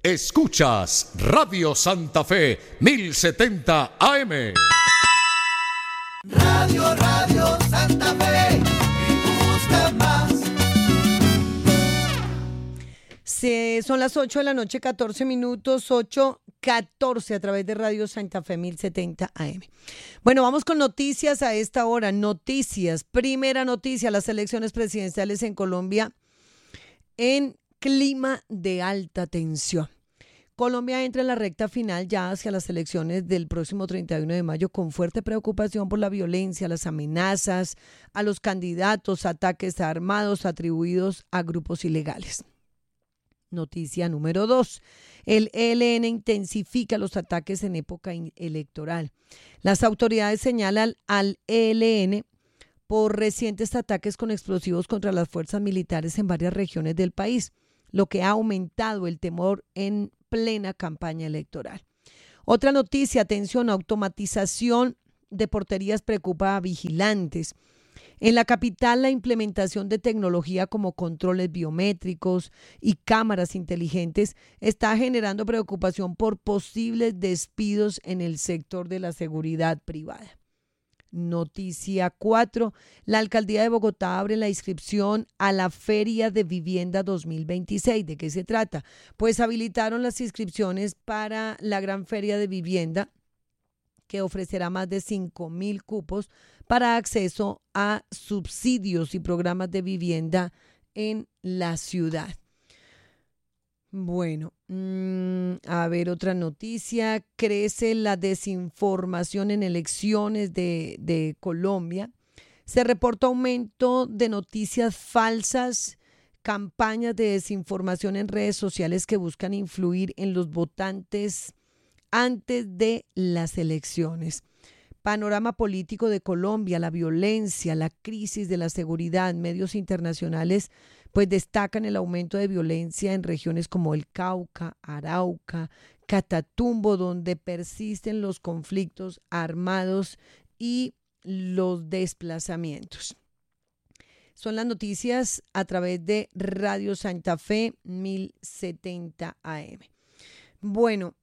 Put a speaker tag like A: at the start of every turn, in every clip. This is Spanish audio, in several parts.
A: Escuchas Radio Santa Fe 1070 AM.
B: Radio Santa Fe, me gusta más.
C: Son las 8 de la noche, 14 minutos, 8:14 a través de Radio Santa Fe 1070 AM. Bueno, vamos con noticias a esta hora. Noticias. Primera noticia, las elecciones presidenciales en Colombia en clima de alta tensión. Colombia entra en la recta final ya hacia las elecciones del próximo 31 de mayo con fuerte preocupación por la violencia, las amenazas a los candidatos, ataques armados atribuidos a grupos ilegales. Noticia número 2. El ELN intensifica los ataques en época electoral. Las autoridades señalan al ELN por recientes ataques con explosivos contra las fuerzas militares en varias regiones del país, lo que ha aumentado el temor en plena campaña electoral. Otra noticia, atención, automatización de porterías preocupa a vigilantes. En la capital, la implementación de tecnología como controles biométricos y cámaras inteligentes está generando preocupación por posibles despidos en el sector de la seguridad privada. Noticia 4. La Alcaldía de Bogotá abre la inscripción a la Feria de Vivienda 2026. ¿De qué se trata? Pues habilitaron las inscripciones para la Gran Feria de Vivienda, que ofrecerá más de 5.000 cupos para acceso a subsidios y programas de vivienda en la ciudad. Bueno, a ver, otra noticia. Crece la desinformación en elecciones de Colombia. Se reporta aumento de noticias falsas, campañas de desinformación en redes sociales que buscan influir en los votantes antes de las elecciones. Panorama político de Colombia, la violencia, la crisis de la seguridad, medios internacionales pues destacan el aumento de violencia en regiones como el Cauca, Arauca, Catatumbo, donde persisten los conflictos armados y los desplazamientos. Son las noticias a través de Radio Santa Fe 1070 AM. Bueno,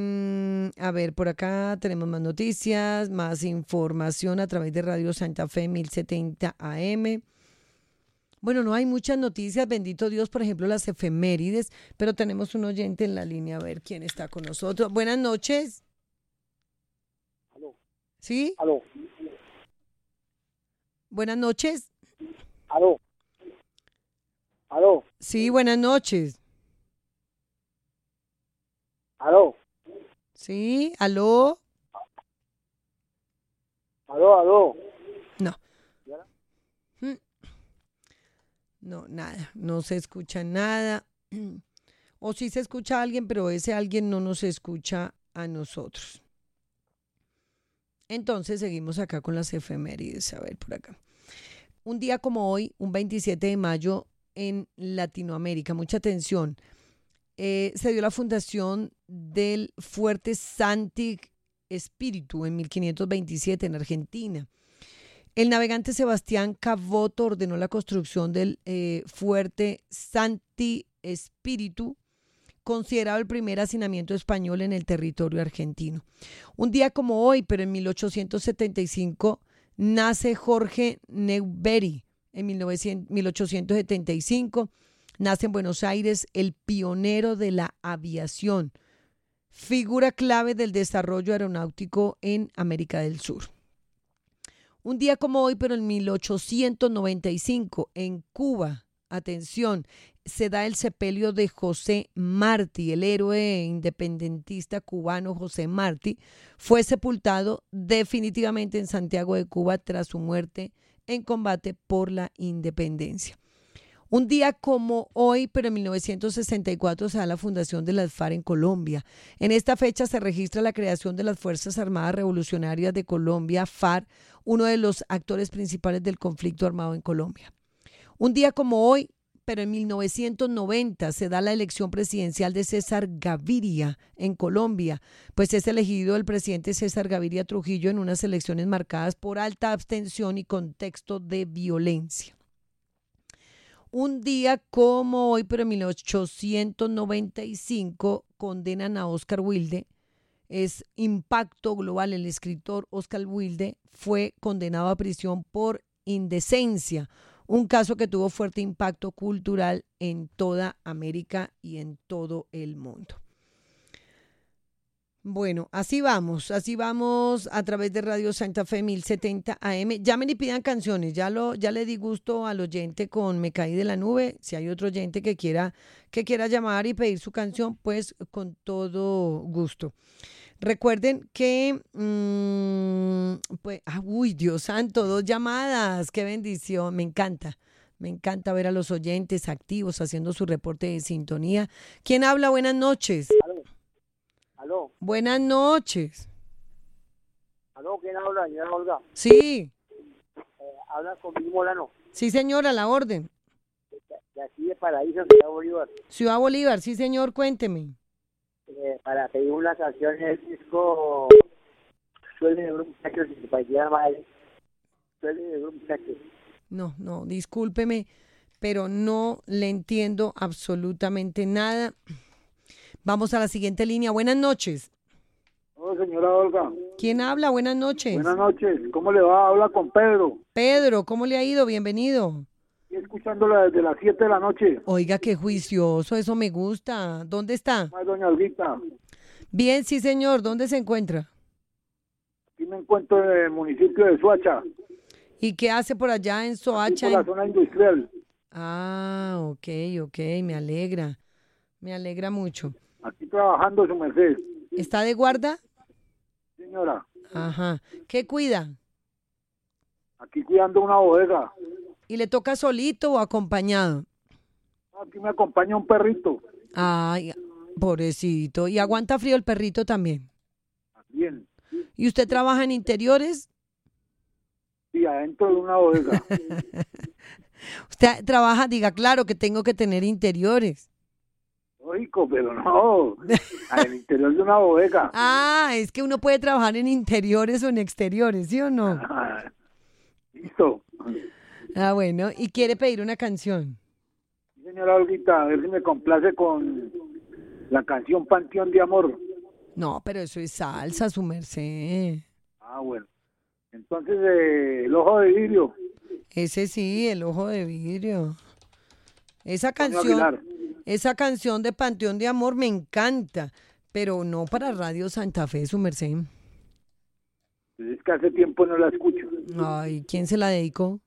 C: a ver, por acá tenemos más noticias, más información a través de Radio Santa Fe 1070 AM. Bueno, no hay muchas noticias, bendito Dios, por ejemplo, las efemérides, pero tenemos un oyente en la línea, a ver quién está con nosotros. Buenas noches.
D: ¿Aló?
C: ¿Sí?
D: ¿Aló?
C: Buenas noches.
D: ¿Aló? ¿Aló?
C: Sí, buenas noches.
D: ¿Aló?
C: Sí, aló.
D: ¿Aló?
C: No. No, nada, no se escucha nada. O sí se escucha a alguien, pero ese alguien no nos escucha a nosotros. Entonces seguimos acá con las efemérides. A ver, por acá. Un día como hoy, un 27 de mayo en Latinoamérica, mucha atención, se dio la fundación del fuerte Santi Espíritu en 1527 en Argentina. El navegante Sebastián Caboto ordenó la construcción del fuerte Santi Espíritu, considerado el primer hacinamiento español en el territorio argentino. Un día como hoy, pero en 1875, nace Jorge Newbery. En 1875 nace en Buenos Aires el pionero de la aviación, figura clave del desarrollo aeronáutico en América del Sur. Un día como hoy, pero en 1895, en Cuba, atención, se da el sepelio de José Martí, el héroe independentista cubano José Martí, fue sepultado definitivamente en Santiago de Cuba tras su muerte en combate por la independencia. Un día como hoy, pero en 1964, se da la fundación de las FARC en Colombia. En esta fecha se registra la creación de las Fuerzas Armadas Revolucionarias de Colombia, FARC, uno de los actores principales del conflicto armado en Colombia. Un día como hoy, pero en 1990, se da la elección presidencial de César Gaviria en Colombia, pues es elegido el presidente César Gaviria Trujillo en unas elecciones marcadas por alta abstención y contexto de violencia. Un día como hoy, pero en 1895, condenan a Oscar Wilde. Es impacto global. El escritor Oscar Wilde fue condenado a prisión por indecencia, un caso que tuvo fuerte impacto cultural en toda América y en todo el mundo. Bueno, así vamos a través de Radio Santa Fe 1070 AM. Llamen y pidan canciones, ya le di gusto al oyente con Me Caí de la Nube. Si hay otro oyente que quiera llamar y pedir su canción, pues con todo gusto. Recuerden que, uy, Dios santo, 2 llamadas, qué bendición, me encanta ver a los oyentes activos haciendo su reporte de sintonía. ¿Quién habla? Buenas noches.
D: Aló.
C: Buenas noches.
D: Aló, ¿quién habla? Señora Olga.
C: Sí,
D: Habla conmigo Molano,
C: sí señora, a la orden.
D: de aquí de Paraíso, Ciudad Bolívar.
C: Ciudad Bolívar, sí señor, cuénteme.
D: Para pedir una canción del disco Suele de un muchacho, si se parecía mal. Suele de un muchacho.
C: No, discúlpeme, pero no le entiendo absolutamente nada. Vamos a la siguiente línea. Buenas noches.
D: Oh, señora Olga.
C: ¿Quién habla? Buenas noches.
D: Buenas noches. ¿Cómo le va? Habla con Pedro.
C: Pedro, ¿cómo le ha ido? Bienvenido.
D: Estoy escuchándola desde las 7 de la noche.
C: Oiga, qué juicioso, eso me gusta. ¿Dónde está?
D: Ay, doña Olguita.
C: Bien, sí señor. ¿Dónde se encuentra?
D: Aquí me encuentro en el municipio de Soacha,
C: ¿Y qué hace por allá en
D: aquí
C: Soacha?
D: por la zona industrial.
C: Ah, ok, me alegra mucho.
D: Aquí trabajando su merced.
C: ¿Está de guarda?
D: Señora,
C: Ajá. ¿Qué cuida?
D: aquí cuidando una bodega.
C: ¿Y le toca solito o acompañado?
D: Aquí me acompaña un perrito.
C: Ay, pobrecito. ¿Y aguanta frío el perrito también?
D: Bien.
C: ¿Y usted trabaja en interiores?
D: Sí, adentro de una bodega.
C: Usted trabaja, diga, claro que tengo que tener interiores.
D: Lógico, pero no. Al interior de una bodega.
C: Ah, es que uno puede trabajar en interiores o en exteriores, ¿sí o no?
D: Ah, listo.
C: Ah, bueno, y quiere pedir una canción.
D: Señora Olguita, a ver si me complace con la canción Panteón de Amor.
C: No, pero eso es salsa, su merced.
D: Ah, bueno. Entonces, El Ojo de Vidrio.
C: Ese sí, El Ojo de Vidrio. Esa
D: Antonio Aguilar.
C: canción de Panteón de Amor me encanta, pero no para Radio Santa Fe, su merced.
D: Pues es que hace tiempo no la escucho.
C: Ay, ¿quién se la dedicó?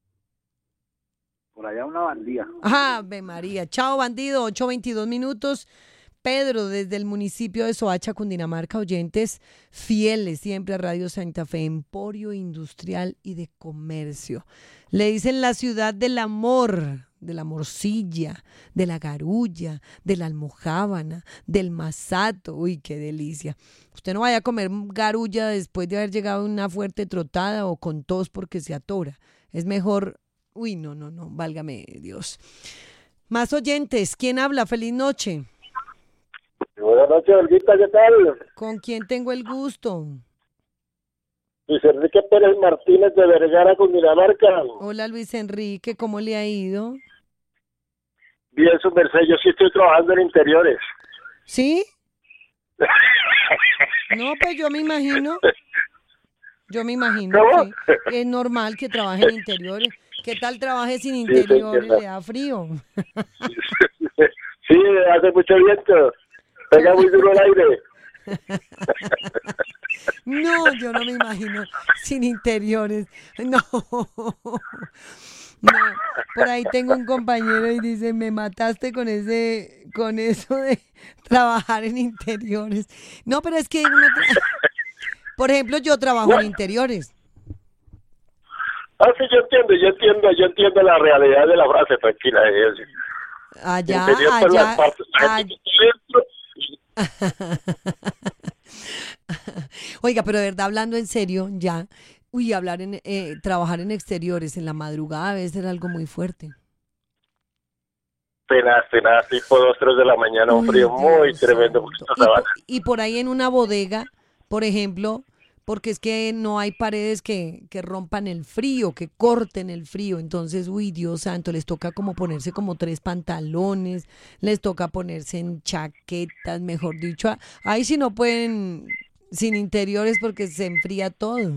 D: Por allá una bandía.
C: Ave María. Chao, bandido. 8:22 minutos. Pedro, desde el municipio de Soacha, Cundinamarca, oyentes fieles siempre a Radio Santa Fe, emporio industrial y de comercio. Le dicen la ciudad del amor, de la morcilla, de la garulla, de la almojábana, del masato. Uy, qué delicia. Usted no vaya a comer garulla después de haber llegado a una fuerte trotada o con tos porque se atora. Es mejor. Uy, no, válgame Dios. Más oyentes, ¿quién habla? Feliz noche.
D: Buenas noches, Olguita, ¿qué tal?
C: ¿Con quién tengo el gusto?
D: Luis Enrique Pérez Martínez de Vergara, Cundinamarca.
C: Hola Luis Enrique, ¿cómo le ha ido?
D: Bien, su merced, yo sí estoy trabajando en interiores.
C: ¿Sí? No, pues yo me imagino.
D: ¿Cómo?
C: Que es normal que trabaje en interiores. ¿Qué tal trabaje sin interiores?
D: entiendo.
C: ¿Le da frío?
D: Sí, hace mucho viento. Pega muy duro el aire.
C: No, yo no me imagino sin interiores. No. No, por ahí tengo un compañero y dice, me mataste con eso de trabajar en interiores. No, pero es que por ejemplo, yo trabajo en interiores.
D: Ah, sí, yo entiendo la realidad de la frase, tranquila.
C: Allá,
D: Interior por las partes.
C: Oiga, pero de verdad, hablando en serio, ya, trabajar en exteriores en la madrugada debe ser algo muy fuerte.
D: Tenaz, tipo 2, 3 de la mañana, un frío muy
C: Dios
D: tremendo.
C: santo. Y por ahí en una bodega, por ejemplo, porque es que no hay paredes que rompan el frío, que corten el frío. Entonces, uy, Dios santo, les toca como ponerse como 3 pantalones, les toca ponerse en chaquetas, mejor dicho. Ahí sí no pueden sin interiores porque se enfría todo.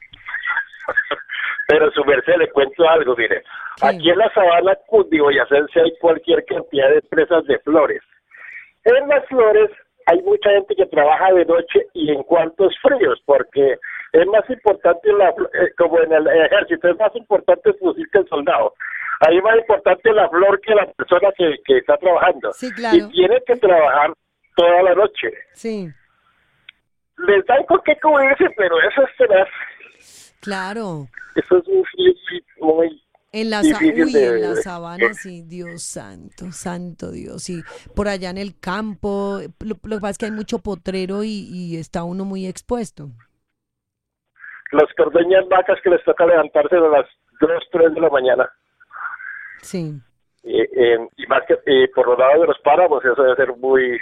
E: Pero su merced, le cuento algo, mire.
C: ¿Qué?
E: Aquí en la sabana cundiboyacense hay cualquier cantidad de empresas de flores. En las flores hay mucha gente que trabaja de noche y en cuantos fríos, porque es más importante, como en el ejército, es más importante el fusil que el soldado. Ahí es más importante la flor que la persona que está trabajando.
C: Sí, claro.
E: Y tiene que trabajar toda la noche.
C: Sí,
E: Les dan con qué cubrirse, pero eso es tenaz.
C: claro.
E: Eso es un frío muy
C: En la,
E: difícil
C: uy,
E: de...
C: en la sabana, sí, Dios santo, santo Dios, sí. Por allá en el campo, lo que pasa es que hay mucho potrero y está uno muy expuesto.
E: Los que ordeñan vacas que les toca levantarse a las 2, 3 de la mañana.
C: Sí,
E: Y más que por los lados de los páramos, eso debe ser muy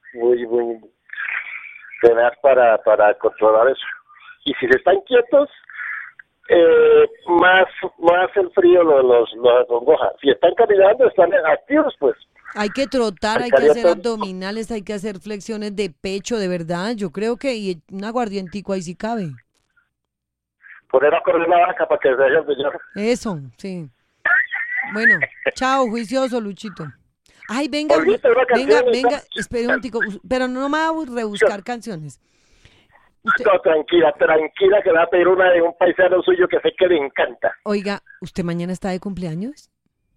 E: tenaz para controlar eso. Y si se están quietos, más el frío los acongoja. Si están caminando, están activos, pues.
C: hay que trotar, hay que hacer abdominales, hay que hacer flexiones de pecho, de verdad. Yo creo que y un aguardientico ahí sí cabe.
E: Poner a correr la vaca para que se vaya el señor.
C: Eso, sí. Bueno, chao, juicioso, Luchito. Ay, venga,
E: Olvida una canción,
C: venga,
E: ¿está?
C: espere un tico, pero no me va a rebuscar canciones. Usted,
E: No, tranquila, que le va a pedir una de un paisano suyo que sé que le encanta.
C: oiga, ¿usted mañana está de cumpleaños?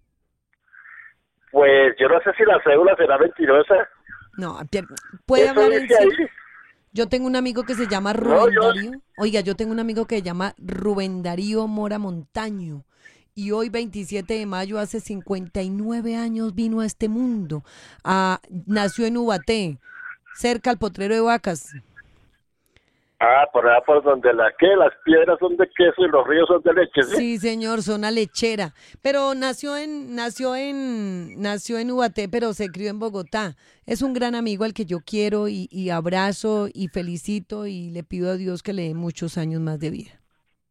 E: Pues yo no sé si la cédula será mentirosa.
C: No, puede
E: Eso
C: hablar en
E: dice
C: serio.
E: ahí.
C: Yo tengo un amigo que se llama
E: No,
C: Rubén
E: yo-
C: Darío. Oiga, yo tengo un amigo que se llama Rubén Darío Mora Montaño. Y hoy, 27 de mayo, hace 59 años, vino a este mundo. Nació en Ubaté, cerca al Potrero de Vacas.
E: Ah, por allá por donde las piedras son de queso y los ríos son de leche, ¿sí?
C: Sí, señor, zona lechera. Pero nació en Ubaté, pero se crió en Bogotá. Es un gran amigo al que yo quiero y abrazo y felicito y le pido a Dios que le dé muchos años más de vida.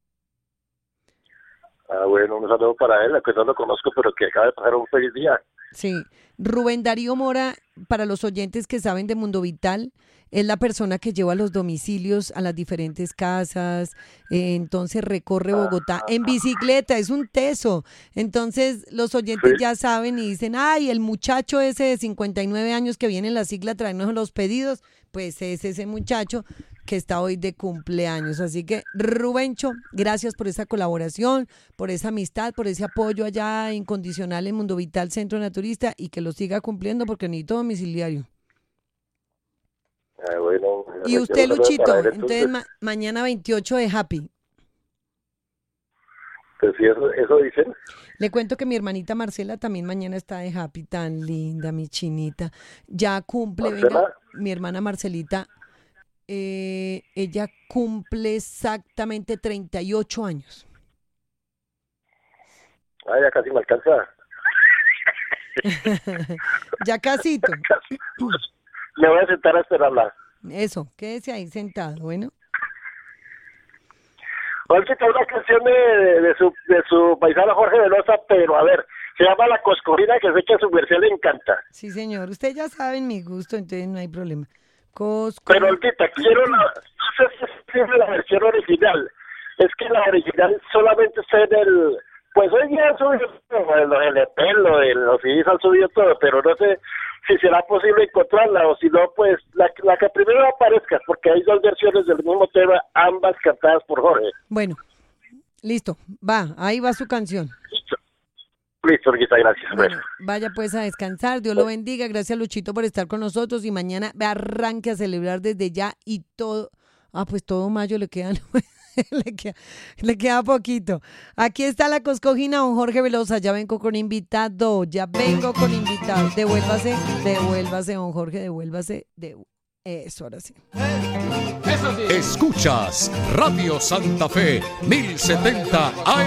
E: Ah, bueno, un saludo para él, que no lo conozco, pero que acaba de pasar un feliz día.
C: Sí, Rubén Darío Mora, para los oyentes que saben de Mundo Vital, es la persona que lleva los domicilios a las diferentes casas, entonces recorre Bogotá en bicicleta, es un teso. Entonces los oyentes
E: Sí.
C: ya saben y dicen, ay, el muchacho ese de 59 años que viene en la sigla a traernos los pedidos, pues es ese muchacho que está hoy de cumpleaños. Así que, Rubencho, gracias por esa colaboración, por esa amistad, por ese apoyo allá incondicional en Mundo Vital Centro Naturista y que lo siga cumpliendo porque necesito domiciliario.
E: Ah, bueno,
C: Y
E: yo
C: usted,
E: un saludo
C: Luchito,
E: para él,
C: entonces mañana 28 de Happy.
E: Pues sí, eso dicen.
C: Le cuento que mi hermanita Marcela también mañana está de Happy, tan linda, mi chinita. Ya cumple,
E: ¿Marcela?
C: venga, mi hermana Marcelita, ella cumple exactamente 38 años.
E: Ah, ya casi me alcanza.
C: Ya casito.
E: Me voy a sentar a esperarla.
C: Eso, quédese ahí sentado, bueno.
E: Olvita una canción de su paisano Jorge Velosa, pero a ver, se llama La Coscorrina, que sé que a su merced le encanta.
C: Sí, señor, usted ya sabe mi gusto, entonces no hay problema.
E: Pero Olvita, quiero no sé si es la versión original. Es que la original solamente está en el... Pues hoy día han subido los LP, los CDs han subido todo, pero no sé si será posible encontrarla o si no, pues la que primero aparezca, porque hay 2 versiones del mismo tema, ambas cantadas por Jorge.
C: Bueno, listo, va, ahí va su canción.
E: Listo, Olguita, gracias.
C: Bueno, vaya pues a descansar, Dios lo bendiga, gracias Luchito por estar con nosotros y mañana arranque a celebrar desde ya y todo, pues todo mayo le quedan, le queda poquito. Aquí está la coscojina, don Jorge Velosa, ya vengo con invitado, devuélvase, don Jorge, devuélvase, eso, ahora sí.
A: Escuchas Radio Santa Fe 1070 AM.